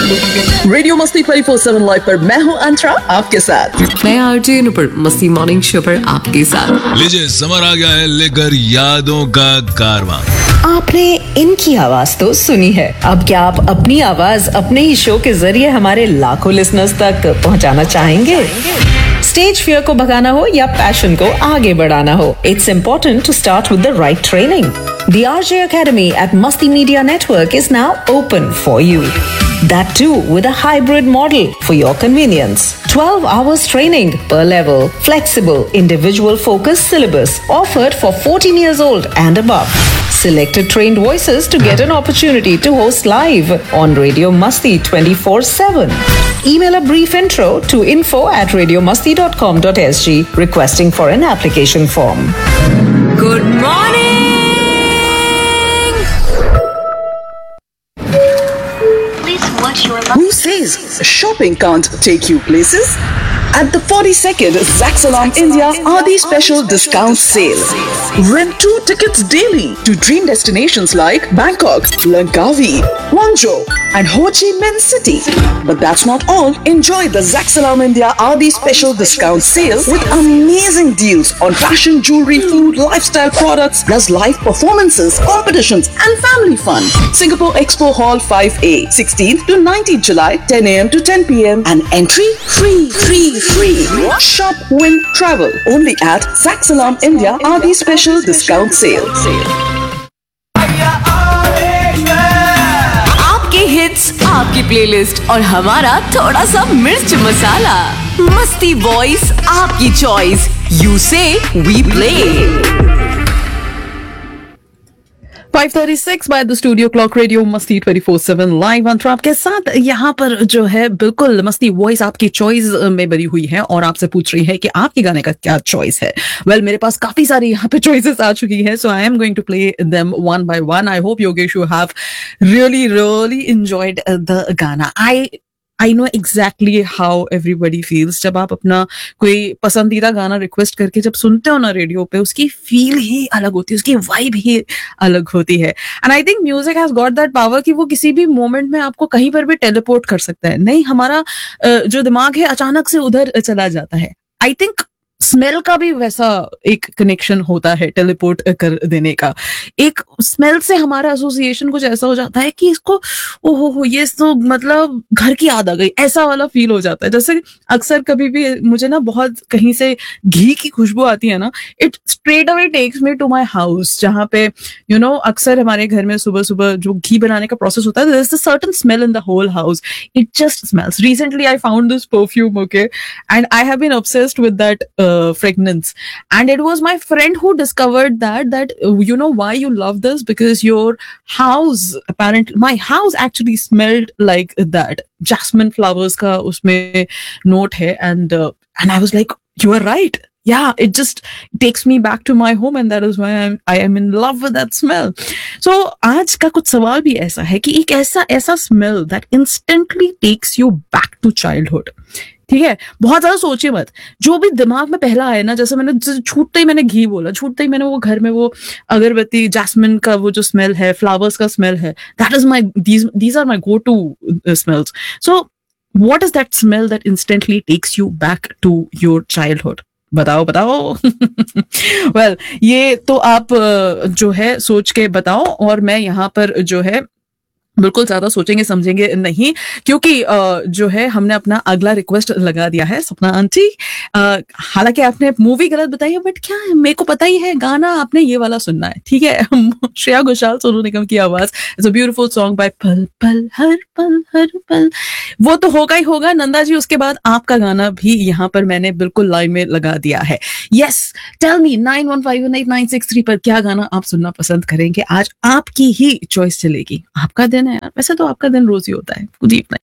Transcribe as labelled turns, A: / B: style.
A: Radio मस्ती 24/7 live पर मैं हूँ अंतरा आपके साथ।
B: मैं आरजे नुपुर मस्ती मॉर्निंग शो पर आपके साथ।
C: लीजिए समर आ गया है लेकर यादों का कारवां।
D: आपने इनकी आवाज तो सुनी है, अब क्या आप अपनी आवाज अपने ही शो के जरिए हमारे लाखों लिसनर्स तक पहुंचाना चाहेंगे? स्टेज फियर को भगाना हो या पैशन को आगे बढ़ाना हो, it's important to start with the right training. The RJ Academy at Masti Media Network is now open for you. That too with a hybrid model for your convenience. 12 hours training per level, flexible, individual focused syllabus offered for 14 years old and above. Selected trained voices to get an opportunity to host live on Radio Masti 24/7. Email a brief intro to info@radiomasti.com.sg requesting for an application form.
B: Good morning.
A: Who says shopping can't take you places? At the 42nd Zaxalam India Adi Special Discount Sale. Rent 2 tickets daily to dream destinations like Bangkok, Langkawi, Guangzhou and Ho Chi Minh City. But that's not all. Enjoy the Zaxalam India Adi Special Discount Sale with amazing deals on fashion, jewelry, food, lifestyle products, plus live performances, competitions and family fun. Singapore Expo Hall 5A, 16th to 19th July, 10 a.m. to 10 p.m. and entry free. Shop, win, travel. Only at Zaxalam India Adi Special Discount Sale.
B: आपके hits, आपकी playlist और हमारा थोड़ा सा मिर्च मसाला। मस्ती voice आपकी choice. You से we play.
A: 5:36 by the studio clock. Radio मस्ती 24/7 लाइव अंतरा आपके साथ। यहाँ पर जो है बिल्कुल मस्ती वॉइस आपकी चॉइस में बनी हुई है और आपसे पूछ रही है कि आपके गाने का क्या चॉइस है। वेल मेरे पास काफी सारी यहाँ पे चॉइसेस आ चुकी है, सो I am going to play them one by one. I hope Yogesh you have really enjoyed the गाना। I know exactly how everybody feels जब आप अपना कोई पसंदीदा गाना रिक्वेस्ट करके जब सुनते हो ना रेडियो पे, उसकी फील ही अलग होती है, उसकी वाइब ही अलग होती है। And I think music has got that power कि वो किसी भी मोमेंट में आपको कहीं पर भी टेलीपोर्ट कर सकता है। नहीं, हमारा जो दिमाग है अचानक से उधर चला जाता है। आई थिंक स्मेल का भी वैसा एक कनेक्शन होता है टेलीपोर्ट कर देने का। एक स्मेल से हमारा एसोसिएशन कुछ ऐसा हो जाता है कि इसको ओहो ये तो मतलब घर की याद आ गई, ऐसा वाला फील हो जाता है। जैसे अक्सर कभी भी मुझे ना बहुत कहीं से घी की खुशबू आती है ना, it straight away takes me to my house, जहाँ पे अक्सर हमारे घर में सुबह सुबह जो घी बनाने का प्रोसेस होता है, there is a certain smell in the whole house, it just smells. Recently I found this perfume, okay, and I have been obsessed with that fragrance, and it was my friend who discovered that you know why you love this, because your house, apparently my house actually smelled like that jasmine flowers ka usme note hai, and I was like, you are right. Yeah, it just takes me back to my home, and that is why I am in love with that smell. So आज का कुछ सवाल भी ऐसा है कि एक ऐसा smell that instantly takes you back to childhood. ठीक है, बहुत ज्यादा सोचिए मत, जो भी दिमाग में पहला आए ना, जैसे मैंने छूटते ही मैंने घी बोला, छूटते ही मैंने वो घर में वो अगरबत्ती, जैस्मिन का वो जो स्मेल है, फ्लावर्स का स्मेल है, that is my these are my go to smells. So what is that smell that instantly takes you back to your childhood? बताओ. वेल ये तो आप जो है सोच के बताओ, और मैं यहाँ पर जो है बिल्कुल ज्यादा सोचेंगे समझेंगे नहीं, क्योंकि जो है हमने अपना अगला रिक्वेस्ट लगा दिया है. सपना आंटी, हालांकि आपने मूवी गलत बताई है, बट क्या है, मेरे को पता ही है गाना आपने ये वाला सुनना है, ठीक है. श्रेया घोषाल, सोनू निगम की आवाज, it's a beautiful song by पल पल हर पल. वो तो होगा ही होगा नंदा जी. उसके बाद आपका गाना भी यहाँ पर मैंने बिल्कुल लाइन में लगा दिया है. यस, टेल मी 91518963 पर क्या गाना आप सुनना पसंद करेंगे. आज आपकी ही चॉइस चलेगी. आपका दिन है यार, वैसे तो आपका दिन रोज ही होता है. Good evening.